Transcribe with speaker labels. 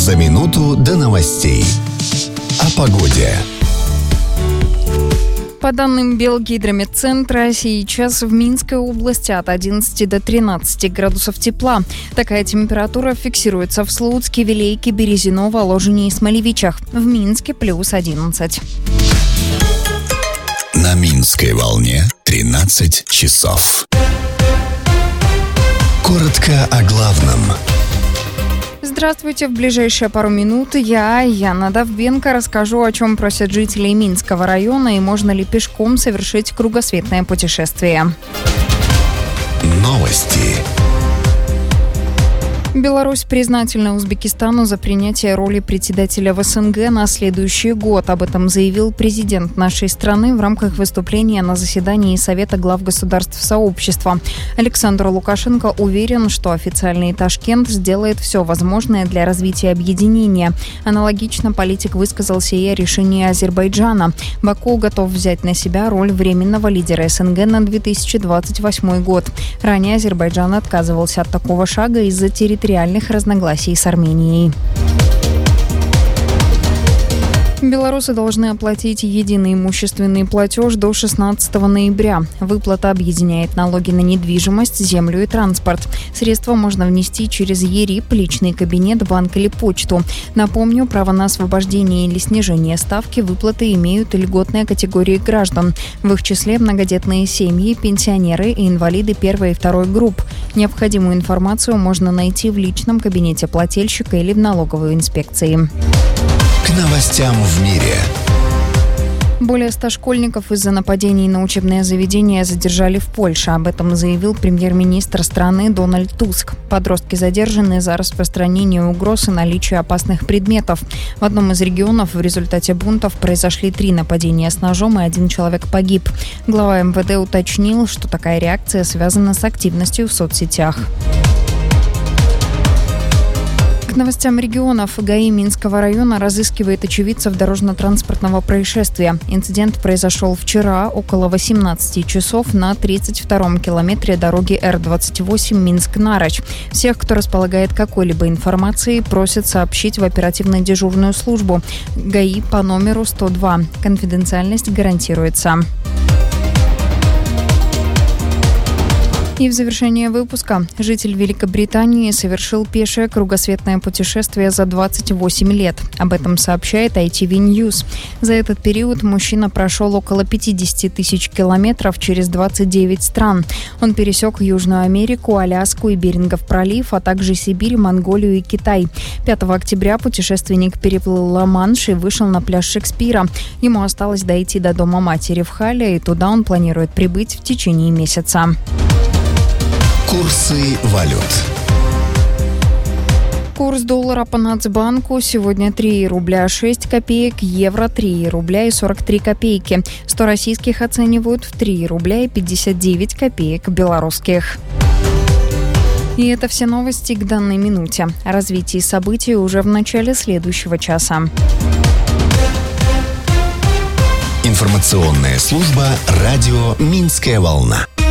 Speaker 1: За минуту до новостей. О погоде.
Speaker 2: По данным Белгидромедцентра, сейчас в Минской области от 11 до 13 градусов тепла. Такая температура фиксируется в Слуцке, Вилейке, Березиново, Ложине и Смолевичах. В Минске плюс 11.
Speaker 1: На Минской волне 13 часов. Коротко о главном.
Speaker 2: Здравствуйте. В ближайшие пару минут я, Яна Довбенко, расскажу, о чем просят жителей Минского района и можно ли пешком совершить кругосветное путешествие.
Speaker 1: Новости.
Speaker 2: Беларусь признательна Узбекистану за принятие роли председателя в СНГ на следующий год. Об этом заявил президент нашей страны в рамках выступления на заседании Совета глав государств сообщества. Александр Лукашенко уверен, что официальный Ташкент сделает все возможное для развития объединения. Аналогично политик высказался и о решении Азербайджана. Баку готов взять на себя роль временного лидера СНГ на 2028 год. Ранее Азербайджан отказывался от такого шага из-за территориальных разногласий с Арменией. Белорусы должны оплатить единый имущественный платеж до 16 ноября. Выплата объединяет налоги на недвижимость, землю и транспорт. Средства можно внести через ЕРИП, личный кабинет, банк или почту. Напомню, право на освобождение или снижение ставки выплаты имеют льготные категории граждан. В их числе многодетные семьи, пенсионеры и инвалиды первой и второй групп. Необходимую информацию можно найти в личном кабинете плательщика или в налоговой инспекции.
Speaker 1: К новостям в мире.
Speaker 2: Более 100 школьников из-за нападений на учебное заведение задержали в Польше. Об этом заявил премьер-министр страны Дональд Туск. Подростки задержаны за распространение угроз и наличие опасных предметов. В одном из регионов в результате бунтов произошли 3 нападения с ножом, и 1 человек погиб. Глава МВД уточнил, что такая реакция связана с активностью в соцсетях. К новостям регионов. ГАИ Минского района разыскивает очевидцев дорожно-транспортного происшествия. Инцидент произошел вчера около 18 часов на 32-м километре дороги Р-28 Минск-Нарочь. Всех, кто располагает какой-либо информацией, просят сообщить в оперативно-дежурную службу ГАИ по номеру 102. Конфиденциальность гарантируется. И в завершение выпуска. Житель Великобритании совершил пешее кругосветное путешествие за 28 лет. Об этом сообщает ITV News. За этот период мужчина прошел около 50 тысяч километров через 29 стран. Он пересек Южную Америку, Аляску и Берингов пролив, а также Сибирь, Монголию и Китай. 5 октября путешественник переплыл Ла-Манш и вышел на пляж Шекспира. Ему осталось дойти до дома матери в Хале, и туда он планирует прибыть в течение месяца.
Speaker 1: Курсы валют.
Speaker 2: Курс доллара по Нацбанку сегодня 3 рубля 6 копеек, евро 3 рубля и 43 копейки. 100 российских оценивают в 3 рубля и 59 копеек белорусских. И это все новости к данной минуте. О развитии событий уже в начале следующего часа.
Speaker 1: Информационная служба «Радио Минская волна».